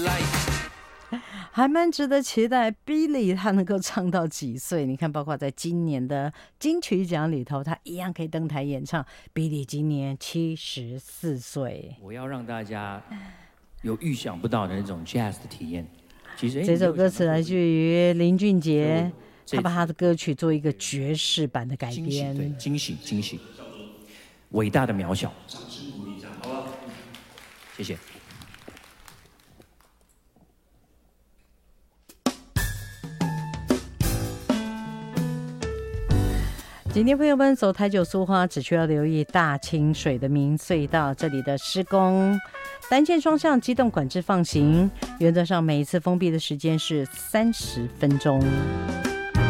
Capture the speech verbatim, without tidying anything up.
还蛮值得期待 Billy 他能够唱到几岁。你看包括在今年的金曲奖里头，他一样可以登台演唱。 Billy 今年七十四岁， 我要让大家有预想不到的那种 jazz 的体验。其实这首歌词来自于林俊杰，他把他的歌曲做一个爵士版的改编。 对，惊喜惊喜，伟大的渺小。谢谢。 今天朋友们走台九苏花，只需要留意大清水的明隧道，这里的施工单线双向机动管制放行，原则上每一次封闭的时间是三十分钟。